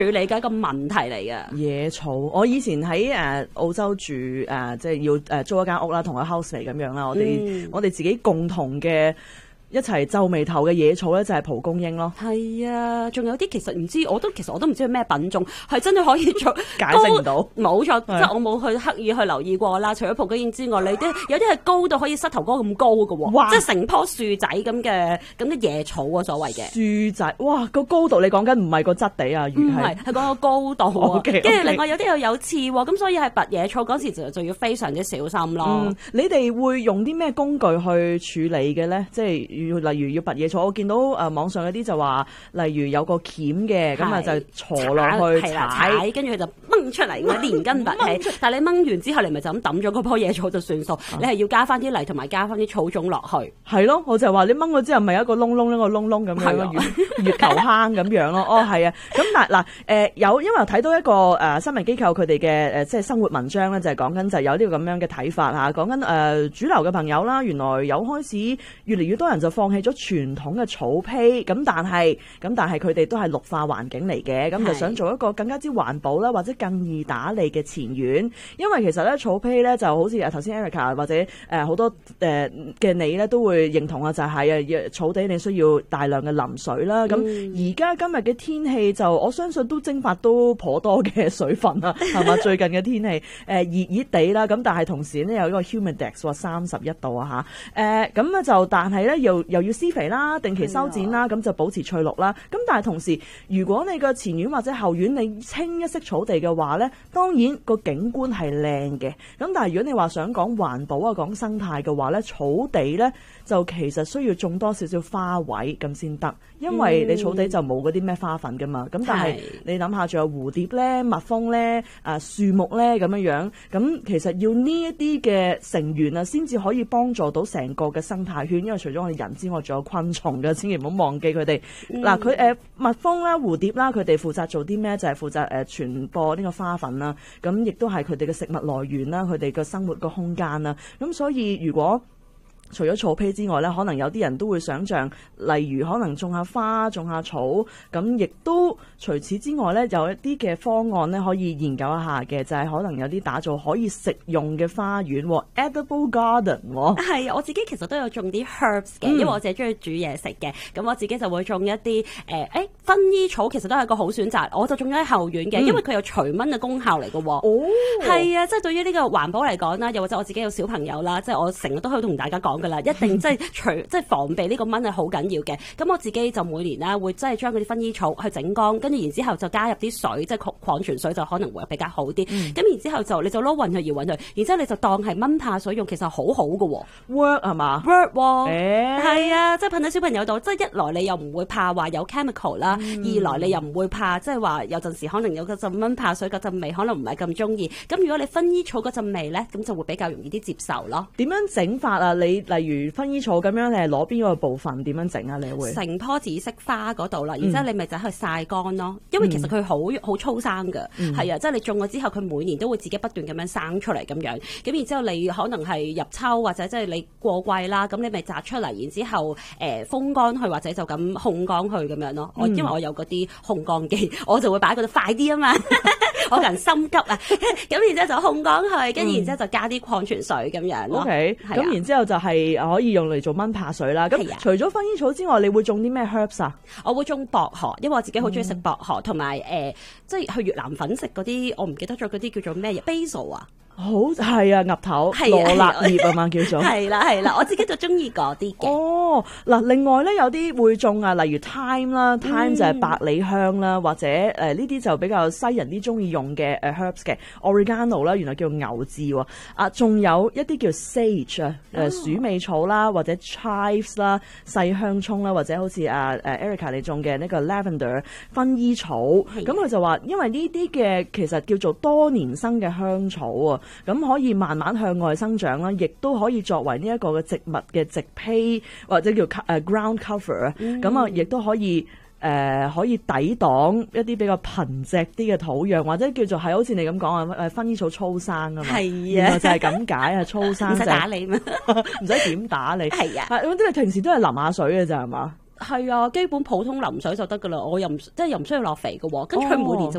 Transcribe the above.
處理嘅一個問題嚟嘅。 野草，我以前喺澳洲住即係要租一間屋啦，同個 housemate 咁樣啦，我哋自己共同嘅。一齊皺眉頭嘅野草咧，就係蒲公英咯。 係啊，仲有啲其實唔知，其實我都唔知係咩品種，係真係可以做解釋唔到。 冇錯，即係我冇去刻意去留意過啦。除咗蒲公英之外，有啲係高到可以膝頭哥咁高嘅喎，即係成棵樹仔咁嘅野草啊，所謂嘅樹仔。哇，個高度你講緊唔係個質地啊， 唔係講個高度啊。跟住另外有啲又有刺喎，咁所以係拔野草嗰時就要非常之小心咯。 你哋會用啲咩工具去處理嘅咧？即係。例如要拔野草，我見到網上有啲就話，例如有個鉗嘅，咁啊就鋤落去踩， 跟住佢就掹出嚟，連根拔起。但係你掹完之後，你咪就咁抌咗嗰棵野草就算數，你係要加翻啲泥同埋加翻啲草種落去。 係咯，我就話你掹咗之後，咪有一個窿窿一個窿窿咁樣，月球坑咁樣咯。哦，係啊，咁嗱因為睇到一個新聞機構佢哋嘅即係生活文章咧，就係講緊就有呢個咁樣嘅睇法嚇，講緊主流嘅朋友啦，原來有開始越嚟越多人就放棄咗傳統嘅草坯，咁但係佢哋都係綠化環境嚟嘅，咁就想做一個更加之環保啦，或者更易打理嘅前院。因為其實咧草坯咧就好似頭先 Erica 或者好多嘅你咧都會認同啊，就係草地你需要大量嘅淋水啦。咁而家今日嘅天氣就我相信都蒸發都頗多嘅水分啦，係嘛？最近嘅天氣熱熱地啦，咁但係同時呢，有一個 humidex 31度啊嚇，咁啊就但係咧又要施肥啦，定期修剪啦，咁就保持翠綠啦。咁但係同時，如果你個前院或者後院你清一色草地嘅話咧，當然個景觀係靚嘅。咁但係如果你話想講環保啊、講生態嘅話咧，草地咧就其實需要種多少少花卉咁先得，因為你草地就冇嗰啲咩花粉噶嘛。咁但係你諗下，仲有蝴蝶咧、蜜蜂咧、樹木咧咁樣樣，咁其實要呢一啲嘅成員啊，先至可以幫助到成個嘅生態圈。因為除咗我哋人之外，仲有昆蟲嘅，千祈唔好忘記佢哋。嗱，佢蜜蜂啦、蝴蝶啦，佢哋負責做啲咩？就係負責傳播呢個花粉啦。咁亦都係佢哋嘅食物來源啦，佢哋嘅生活個空間啦。咁所以如果除咗草坯之外咧，可能有啲人都會想像，例如可能種下花、種下草，咁亦都除此之外咧，有一啲嘅方案咧可以研究一下嘅，就係可能有啲打造可以食用嘅花園，edible garden。 係，我自己其實都有種啲 herbs 嘅，因為我自己中意煮嘢食嘅，咁我自己就會種一啲薰衣草，其實都係一個好選擇。我就種咗喺後院嘅，因為佢有除蚊嘅功效嚟嘅喎。哦，係啊，即係對於呢個環保嚟講啦，又或者我自己有小朋友啦，即係我成日都可以同大家講。一定即係防備呢個蚊係好緊要嘅。咁我自己就每年啦會真係將嗰啲薰衣草去整乾，跟住然之後就加入啲水，即係礦泉水就可能會比較好啲。咁然之後你就撈勻佢搖勻佢，然之後你就當係蚊怕水用，其實好好嘅喎。 work 係嘛 ？work 喎，係啊，即係噴喺小朋友度，即係一來你又唔會怕話有 chemical 啦，二來你又唔會怕即係話有陣時可能有嗰陣蚊怕水嗰陣味，可能唔係咁中意。咁如果你薰衣草嗰陣味咧，咁就會比較容易啲接受咯。 點樣整法啊？你例如薰衣草咁樣，你係攞邊個部分點樣整啊？你會成棵紫色花嗰度啦，然之後你咪就去曬乾咯。因為其實佢好粗生嘅，係啊，即係你種咗之後，佢每年都會自己不斷咁樣生出嚟咁樣。咁然之後你可能係入秋或者即係你過季啦，咁你咪摘出嚟，然之後風乾去或者就咁烘乾去咁樣咯。因為我有嗰啲烘乾機，我就會擺嗰度快啲啊嘛。我個人心急啊，咁然之後就烘乾佢，跟住然之後就加啲礦泉水咁樣咯。 OK，咁然之後就係可以用嚟做蚊怕水啦。咁除咗薰衣草之外，你會種啲咩 herbs 啊？ 我會種薄荷，因為我自己好中意食薄荷，同埋即係去越南粉食嗰啲，我唔記得咗嗰啲叫做咩嘢 basil 啊。 好係啊，鴨頭羅勒葉啊嘛叫做。 係啦，我自己就中意嗰啲嘅。 哦，嗱，另外咧有啲會種啊，例如 thyme 啦，thyme 就係百里香啦，或者呢啲就比較西人啲中意用嘅herbs 嘅 oregano 啦，原來叫牛至喎。仲有一啲叫 sage 啊，鼠尾草啦，或者 chives 啦，細香葱啦，或者好似Erica 你種嘅呢個 lavender 薰衣草。咁佢就話，因為呢啲嘅其實叫做多年生嘅香草啊。咁可以慢慢向外生長啦，亦都可以作為呢一個嘅植物嘅植坯或者叫ground cover 啊。咁啊，亦都可以抵擋一啲比較貧瘠啲嘅土壤，或者叫做係好似你咁講啊，薰衣草粗生啊嘛。係啊，就係咁解啊，粗生唔使打理咩？唔使點打理。係啊，咁即係平時都係淋下水嘅咋係嘛？ 係啊，基本普通淋水就得噶啦，我又唔需要落肥嘅喎，跟住佢每年就